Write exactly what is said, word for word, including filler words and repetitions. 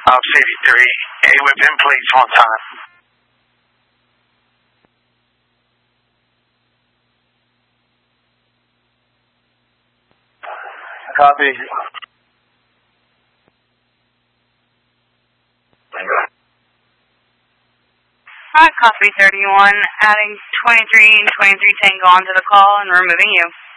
Ops eighty-three, A whip in plates one time. Copy. Alright, copy thirty-one, adding twenty-three and twenty-three Tango onto the call and removing you.